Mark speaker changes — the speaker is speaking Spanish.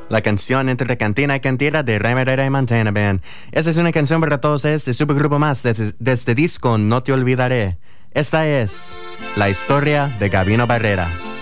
Speaker 1: La canción entre cantina y cantera de Ray Montana Band. Esta es una canción para todos este supergrupo más de este disco No Te Olvidaré. Esta es la historia de Gabino Barrera.